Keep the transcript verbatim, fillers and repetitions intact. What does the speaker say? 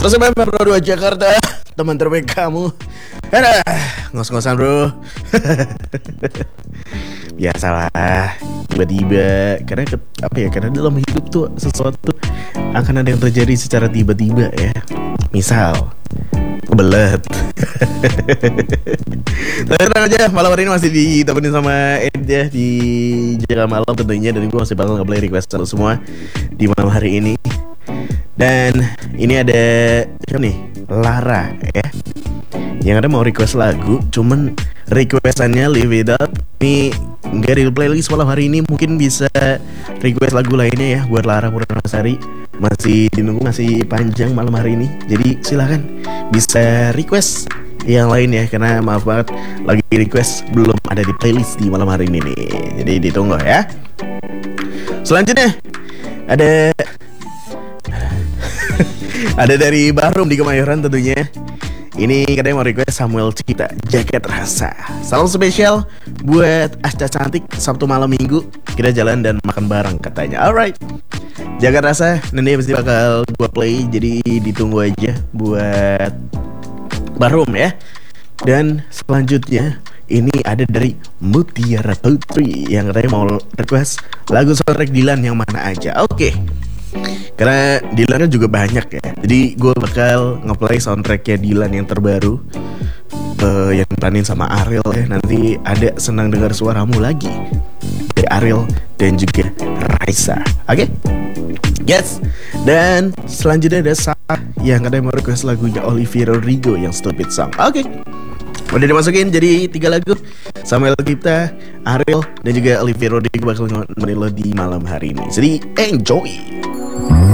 Terus member dua Jakarta, teman terbaik kamu. Ada ngos-ngosan bro. Biasalah, tiba-tiba. Karena apa ya? Karena dalam hidup tuh sesuatu akan ada yang terjadi secara tiba-tiba ya. Misal kebelet. Tenang aja, malam hari ini masih ditemenin sama Eda di Jaga Malam tentunya. Dan gue masih bakal nge-play request lo semua di malam hari ini. Dan ini ada siapa nih? Lara ya, yang ada mau request lagu. Cuman requestannya Live It Up ini nggak di playlist malam hari ini. Mungkin bisa request lagu lainnya ya buat Lara Purnamasari. Masih dinunggu, masih panjang malam hari ini. Jadi silahkan bisa request yang lain ya, karena maaf banget lagi request belum ada di playlist di malam hari ini nih. Jadi ditunggu ya. Selanjutnya ada ada dari Bahrum di Kemayoran tentunya. Ini katanya mau request Samuel Cipta, Jaket Rasa. Salam spesial buat Asca cantik, Sabtu malam minggu kita jalan dan makan bareng katanya. Alright, Jaket Rasa nanti pasti bakal gua play. Jadi ditunggu aja buat Bahrum ya. Dan selanjutnya ini ada dari Mutiara Putri yang katanya mau request lagu soundtrack Dilan yang mana aja. Oke okay. Karena Dilan kan juga banyak ya, jadi gue bakal ngeplay soundtracknya Dilan yang terbaru, uh, yang diperanin sama Ariel ya. Nanti ada Senang Dengar Suaramu lagi dari Ariel dan juga Raisa. Oke okay? Yes. Dan selanjutnya ada Sarah yang katanya mau request lagunya Olivia Rodrigo yang Stupid Song. Oke okay. Udah dimasukin jadi tiga lagu. Samuel Cipta, Ariel, dan juga Olivia Rodrigo bakal nemenin lo di malam hari ini. Jadi enjoy.